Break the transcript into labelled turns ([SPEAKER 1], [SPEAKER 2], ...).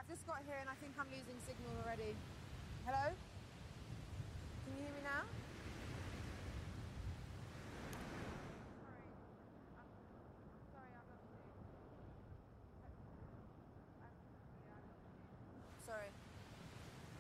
[SPEAKER 1] I've just got here and I think I'm losing signal already. Hello?